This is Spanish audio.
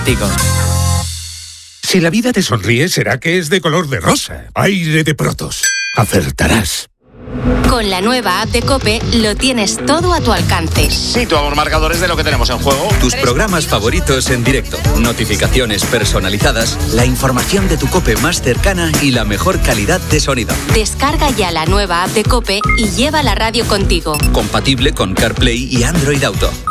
Si la vida te sonríe, será que es de color de rosa. Aire de Protos. Acertarás. Con la nueva app de COPE lo tienes todo a tu alcance. Situamos marcadores de lo que tenemos en juego. Tus programas favoritos en directo, notificaciones personalizadas, la información de tu COPE más cercana y la mejor calidad de sonido. Descarga ya la nueva app de COPE y lleva la radio contigo. Compatible con CarPlay y Android Auto.